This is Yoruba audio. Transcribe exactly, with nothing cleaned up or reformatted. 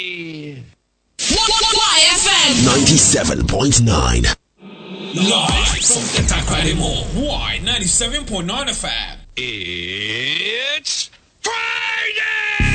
Y F M ninety-seven point nine. Live from Itaquademo. Y ninety-seven point nine F M. It's Friday!